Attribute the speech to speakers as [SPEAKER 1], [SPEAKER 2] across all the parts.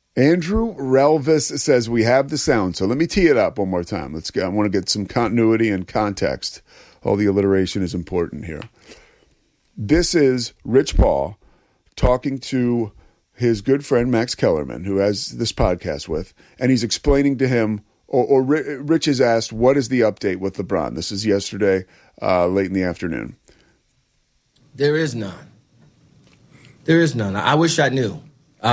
[SPEAKER 1] Andrew Relvis says we have the sound. So let me tee it up one more time. I want to get some continuity and context. All the alliteration is important here. This is Rich Paul talking to his good friend Max Kellerman, who has this podcast with, and he's explaining to him, or Rich has asked, what is the update with LeBron? This is yesterday, late in the afternoon.
[SPEAKER 2] There is none. There is none. I wish I knew.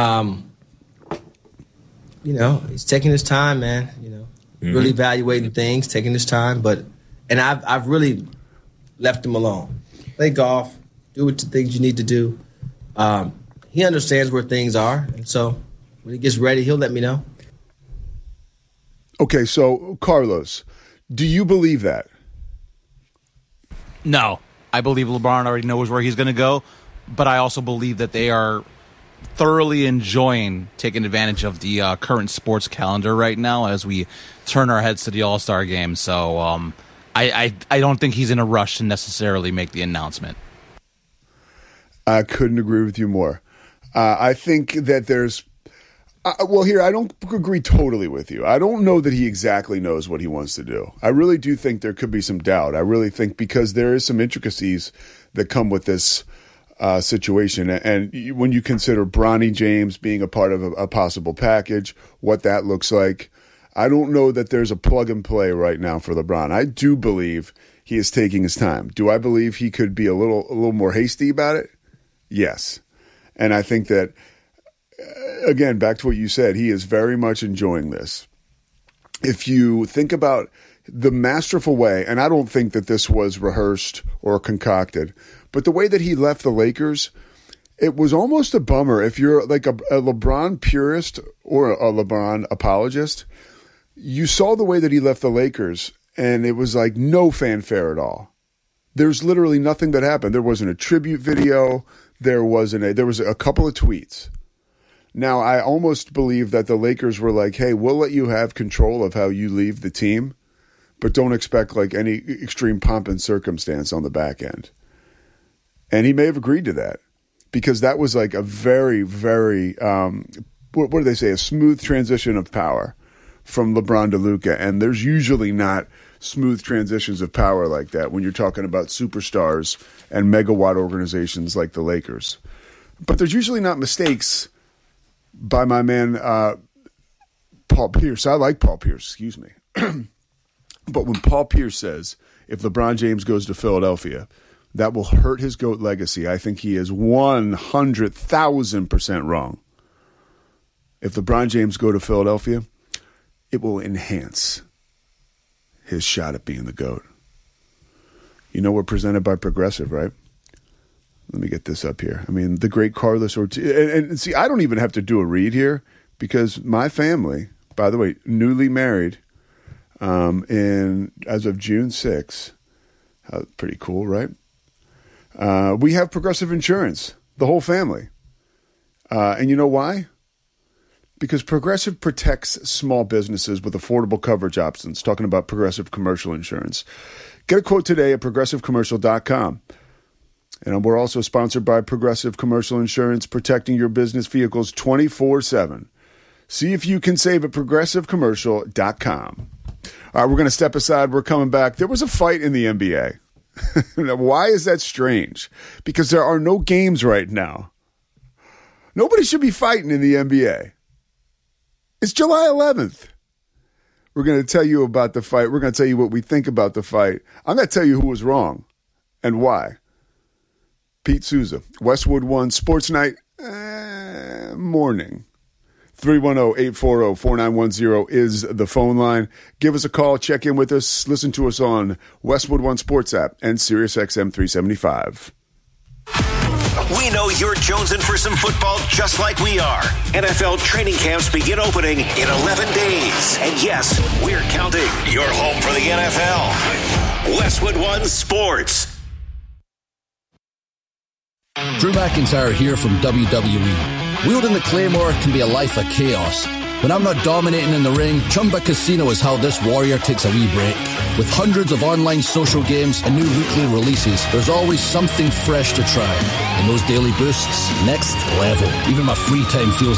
[SPEAKER 2] He's taking his time, man. Really evaluating things, taking his time. And I've really left him alone. Play golf, do what the things you need to do. He understands where things are, and so when he gets ready, he'll let me know.
[SPEAKER 1] Okay, so Carlos, do you believe that?
[SPEAKER 3] No, I believe LeBron already knows where he's going to go, but I also believe that they are thoroughly enjoying taking advantage of the current sports calendar right now as we turn our heads to the All-Star game. So I don't think he's in a rush to necessarily make the announcement.
[SPEAKER 1] I couldn't agree with you more. I think that there's here, I don't agree totally with you. I don't know that he exactly knows what he wants to do. I really do think there could be some doubt. I really think because there is some intricacies that come with this situation. And when you consider Bronny James being a part of a possible package, what that looks like, I don't know that there's a plug and play right now for LeBron. I do believe he is taking his time. Do I believe he could be a little more hasty about it? Yes. And I think that, again, back to what you said, he is very much enjoying this. If you think about the masterful way, and I don't think that this was rehearsed or concocted, but the way that he left the Lakers, it was almost a bummer. If you're like a LeBron purist or a LeBron apologist, you saw the way that he left the Lakers, and it was like no fanfare at all. There's literally nothing that happened. There wasn't a tribute video. There was a couple of tweets. Now, I almost believe that the Lakers were like, hey, we'll let you have control of how you leave the team, but don't expect like any extreme pomp and circumstance on the back end. And he may have agreed to that because that was like a very, very, what do they say, a smooth transition of power from LeBron to Luka. And there's usually not smooth transitions of power like that when you're talking about superstars and megawatt organizations like the Lakers. But there's usually not mistakes by my man Paul Pierce. I like Paul Pierce, excuse me. But when Paul Pierce says, if LeBron James goes to Philadelphia, that will hurt his GOAT legacy, I think he is 100,000% wrong. If LeBron James go to Philadelphia, it will enhance his shot at being the GOAT. You know, we're presented by Progressive, right? Let me get this up here. I mean, the great Carlos Ortiz. And see, I don't even have to do a read here because my family, by the way, newly married as of June 6th. Pretty cool, right? We have Progressive Insurance, the whole family. And you know why? Because Progressive protects small businesses with affordable coverage options. Talking about Progressive Commercial Insurance. Get a quote today at progressivecommercial.com. And we're also sponsored by Progressive Commercial Insurance, protecting your business vehicles 24/7. See if you can save at progressivecommercial.com. All right, we're going to step aside. We're coming back. There was a fight in the NBA. Now, why is that strange? Because there are no games right now. Nobody should be fighting in the NBA. It's July 11th. We're going to tell you about the fight. We're going to tell you what we think about the fight. I'm going to tell you who was wrong and why. Pete Souza, Westwood One Sports Night morning. 310-840-4910 is the phone line. Give us a call. Check in with us. Listen to us on Westwood One Sports app and SiriusXM 375.
[SPEAKER 4] We know you're jonesing for some football just like we are. NFL training camps begin opening in 11 days. And yes, we're counting. You're home for the NFL. Westwood One Sports.
[SPEAKER 5] Drew McIntyre here from WWE. Wielding the Claymore can be a life of chaos. When I'm not dominating in the ring, Chumba Casino is how this warrior takes a wee break. With hundreds of online social games and new weekly releases, there's always something fresh to try. And those daily boosts, next level. Even my free time feels